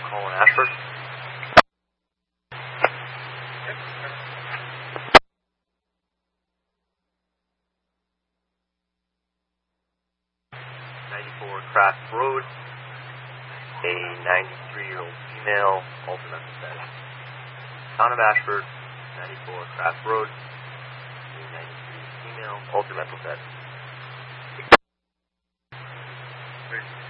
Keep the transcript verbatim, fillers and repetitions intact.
Colin Ashford. ninety-four Craft Road. A ninety-three-year-old female, ultimate set. Town of Ashford, ninety-four Craft Road. A ninety-three female, ultimate set.